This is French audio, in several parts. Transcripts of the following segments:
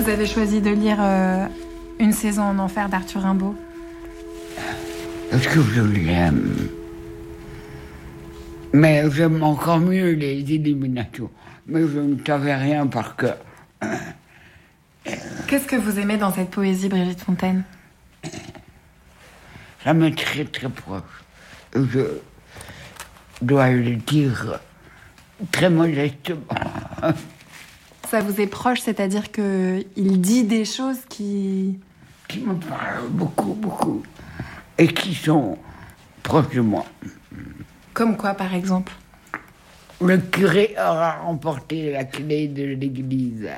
vous avez choisi de lire Une saison en enfer d'Arthur Rimbaud? Parce que je l'aime. Mais j'aime encore mieux les Illuminations. Mais je ne savais rien par cœur. Qu'est-ce que vous aimez dans cette poésie, Brigitte Fontaine? Ça m'est très très proche. Je dois le dire très modestement. Ça vous est proche, c'est-à-dire qu'il dit des choses qui me parlent beaucoup, beaucoup. Et qui sont proches de moi. Comme quoi, par exemple? Le curé aura remporté la clé de l'église.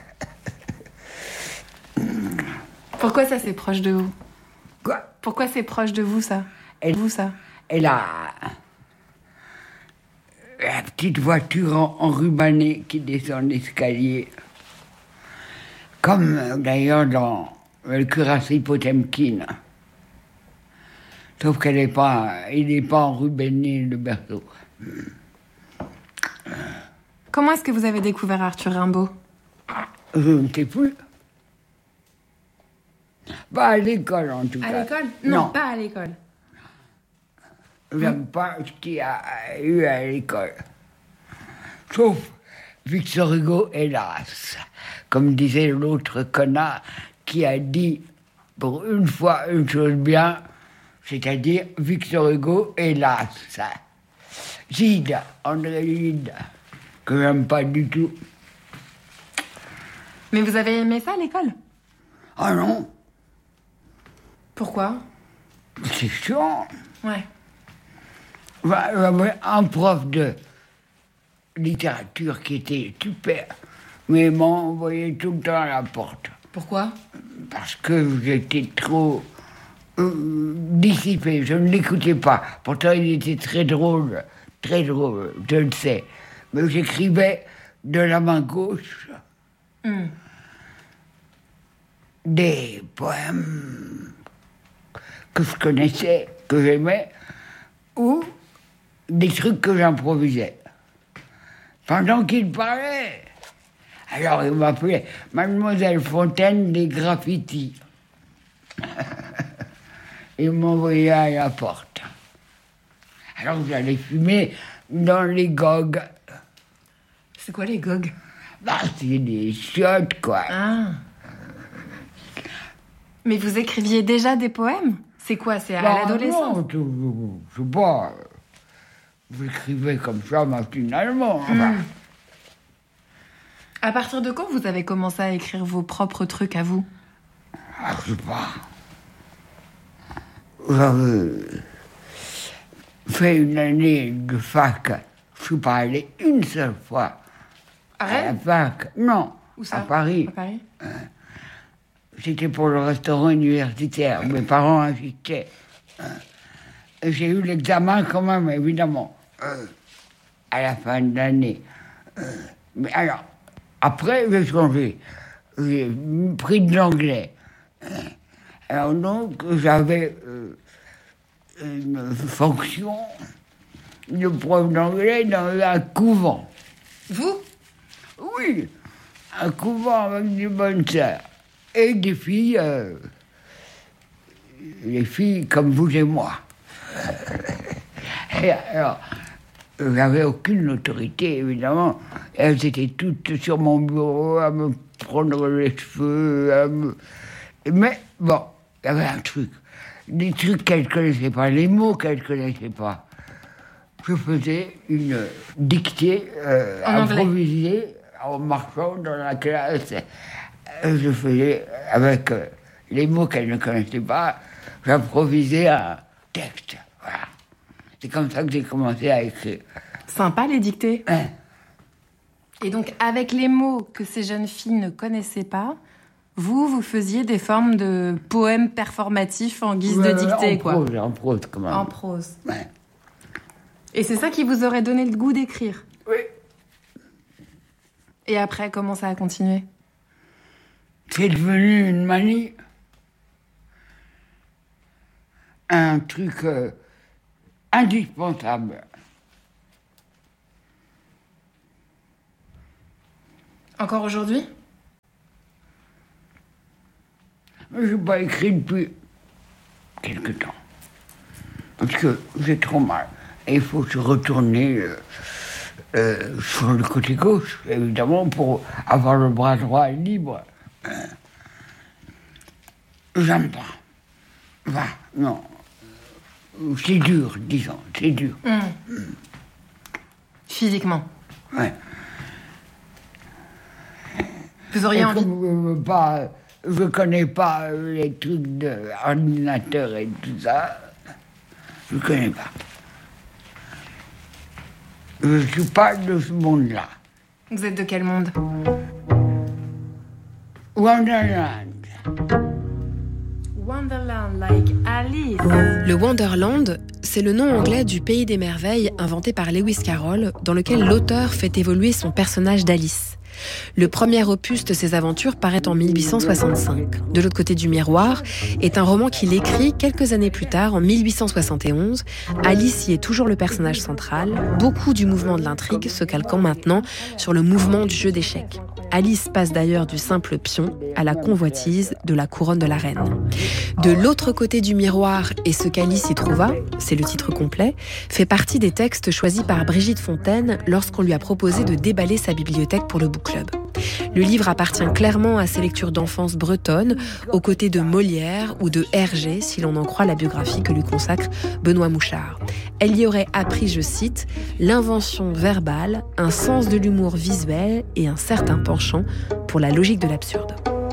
Pourquoi ça, c'est proche de vous? Quoi? Pourquoi c'est proche de vous, ça? Et la petite voiture enrubannée qui descend l'escalier. Comme d'ailleurs dans le cuirassé Potemkin. Sauf il n'est pas enrubanné, le berceau. Comment est-ce que vous avez découvert Arthur Rimbaud? Je ne sais plus. Pas à l'école, en tout cas. À l'école? Non, pas à l'école. J'aime pas ce qu'il y a eu à l'école. Sauf Victor Hugo, hélas. Comme disait l'autre connard qui a dit, pour une fois, une chose bien, c'est-à-dire Victor Hugo, hélas. Gide, André Gide, que j'aime pas du tout. Mais vous avez aimé ça à l'école? Ah non. Pourquoi? C'est chiant. Ouais. J'avais un prof de littérature qui était super, mais il m'envoyait tout le temps à la porte. Pourquoi? Parce que j'étais trop dissipé, je ne l'écoutais pas. Pourtant, il était très drôle, je le sais. Mais j'écrivais de la main gauche des poèmes que je connaissais, que j'aimais, ou des trucs que j'improvisais. Pendant qu'il parlait. Alors il m'appelait Mademoiselle Fontaine des graffitis. Il m'envoyait à la porte. Alors j'allais fumer dans les gogues. C'est quoi les gogues? Bah, c'est des chiottes, quoi. Ah. Mais vous écriviez déjà des poèmes? C'est quoi? C'est à l'adolescence? Non, je sais pas. J'écrivais comme ça machinalement. Enfin. À partir de quand vous avez commencé à écrire vos propres trucs à vous? Ah, je sais pas. J'avais fait une année de fac. Je suis pas allé une seule fois à la fac. Non. Où ça? À Paris. À Paris. C'était pour le restaurant universitaire. Mes parents insistaient. J'ai eu l'examen quand même, évidemment, à la fin de l'année. Mais alors, après, j'ai changé. J'ai pris de l'anglais. Alors donc, j'avais une fonction de prof d'anglais dans un couvent. Vous? Oui, un couvent avec des bonnes sœurs. Et des filles, les filles comme vous et moi. Et alors, j'avais aucune autorité, évidemment. Elles étaient toutes sur mon bureau à me prendre les cheveux, Mais bon, il y avait un truc. Des trucs qu'elles ne connaissaient pas, les mots qu'elles ne connaissaient pas. Je faisais une dictée improvisée en marchant dans la classe. Je faisais, avec les mots qu'elles ne connaissaient pas, j'improvisais un texte. Voilà. C'est comme ça que j'ai commencé à écrire. Sympa, les dictées. Et donc, avec les mots que ces jeunes filles ne connaissaient pas, vous faisiez des formes de poèmes performatifs en guise de dictée, quoi. En prose, quand même. En prose. Ouais. Et c'est ça qui vous aurait donné le goût d'écrire? Oui. Et après, comment ça a continué? C'est devenu une manie. Un truc indispensable. Encore aujourd'hui? je n'ai pas écrit depuis quelque temps. Parce que j'ai trop mal. Et il faut se retourner sur le côté gauche, évidemment, pour avoir le bras droit libre. J'aime pas. Enfin, non. C'est dur, disons, c'est dur. Physiquement. Ouais. Vous auriez envie... Je connais pas les trucs d'ordinateur et tout ça. Je connais pas. Je suis pas de ce monde-là. Vous êtes de quel monde? Wonderland. Wonderland, like Alice. Le Wonderland, c'est le nom anglais du pays des merveilles inventé par Lewis Carroll, dans lequel l'auteur fait évoluer son personnage d'Alice. Le premier opus de ses aventures paraît en 1865. De l'autre côté du miroir est un roman qu'il écrit quelques années plus tard, en 1871. Alice y est toujours le personnage central, beaucoup du mouvement de l'intrigue se calquant maintenant sur le mouvement du jeu d'échecs. Alice passe d'ailleurs du simple pion à la convoitise de la couronne de la reine. De l'autre côté du miroir et ce qu'Alice y trouva, c'est le titre complet, fait partie des textes choisis par Brigitte Fontaine lorsqu'on lui a proposé de déballer sa bibliothèque pour le book club. Le livre appartient clairement à ses lectures d'enfance bretonnes, aux côtés de Molière ou de Hergé, si l'on en croit la biographie que lui consacre Benoît Mouchard. Elle y aurait appris, je cite, l'invention verbale, un sens de l'humour visuel et un certain penchant pour la logique de l'absurde.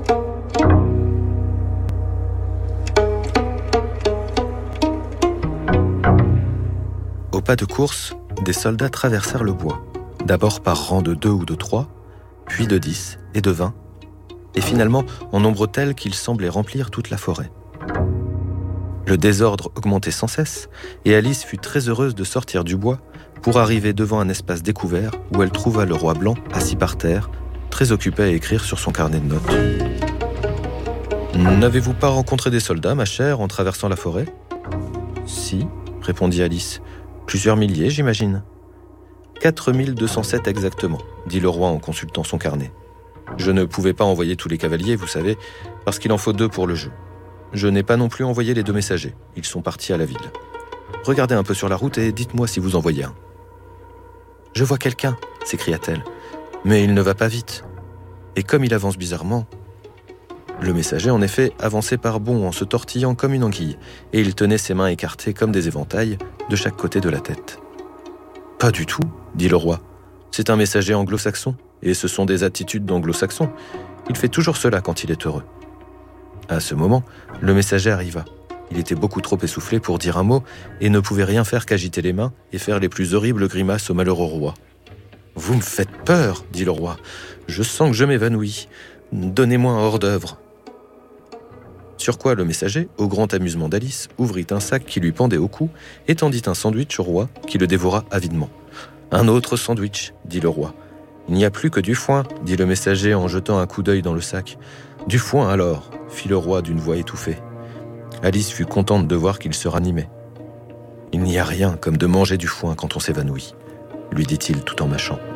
Au pas de course, des soldats traversèrent le bois, d'abord par rang de 2 ou de 3, puis de 10 et de 20, et finalement en nombre tel qu'ils semblaient remplir toute la forêt. Le désordre augmentait sans cesse, et Alice fut très heureuse de sortir du bois pour arriver devant un espace découvert où elle trouva le roi blanc assis par terre, très occupé à écrire sur son carnet de notes. « N'avez-vous pas rencontré des soldats, ma chère, en traversant la forêt ?»« Si, répondit Alice. Plusieurs milliers, j'imagine. 4207 exactement, dit le roi en consultant son carnet. Je ne pouvais pas envoyer tous les cavaliers, vous savez, parce qu'il en faut 2 pour le jeu. Je n'ai pas non plus envoyé les 2 messagers, ils sont partis à la ville. Regardez un peu sur la route et dites-moi si vous en voyez un. Je vois quelqu'un, s'écria-t-elle, mais il ne va pas vite. Et comme il avance bizarrement... Le messager, en effet, avançait par bonds en se tortillant comme une anguille, et il tenait ses mains écartées comme des éventails de chaque côté de la tête. « Pas du tout, dit le roi. C'est un messager anglo-saxon, et ce sont des attitudes d'anglo-saxon. Il fait toujours cela quand il est heureux. » À ce moment, le messager arriva. Il était beaucoup trop essoufflé pour dire un mot, et ne pouvait rien faire qu'agiter les mains et faire les plus horribles grimaces au malheureux roi. « Vous me faites peur, dit le roi. Je sens que je m'évanouis. Donnez-moi un hors-d'œuvre. » Sur quoi le messager, au grand amusement d'Alice, ouvrit un sac qui lui pendait au cou et tendit un sandwich au roi qui le dévora avidement. « Un autre sandwich, dit le roi. « Il n'y a plus que du foin, dit le messager en jetant un coup d'œil dans le sac. « Du foin alors, fit le roi d'une voix étouffée. Alice fut contente de voir qu'il se ranimait. « Il n'y a rien comme de manger du foin quand on s'évanouit, lui dit-il tout en mâchant.